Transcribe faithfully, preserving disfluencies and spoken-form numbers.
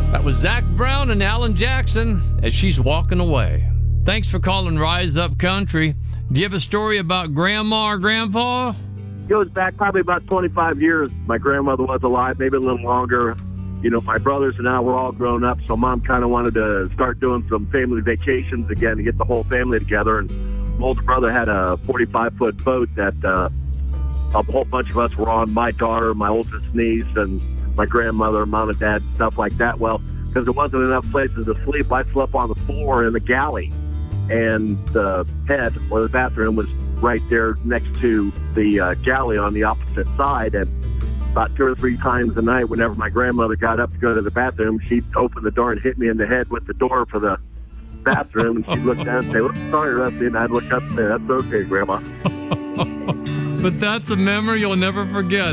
That was Zach Brown and Alan Jackson as she's walking away. Thanks for calling Rise Up Country. Do you have a story about Grandma or Grandpa? It goes back probably about twenty-five years. My grandmother was alive, maybe a little longer. You know, my brothers and I were all grown up, so Mom kind of wanted to start doing some family vacations again to get the whole family together. And my older brother had a forty-five foot boat that uh, a whole bunch of us were on, my daughter, my oldest niece, and my grandmother, mom and dad, stuff like that. Well, because there wasn't enough places to sleep, I slept on the floor in the galley. And the head, or the bathroom, was right there next to the uh, galley on the opposite side. And about two or three times a night, whenever my grandmother got up to go to the bathroom, she'd open the door and hit me in the head with the door for the bathroom. And she'd look down and say, "Well, sorry, Rusty." And I'd look up and say, "That's okay, Grandma." But that's a memory you'll never forget,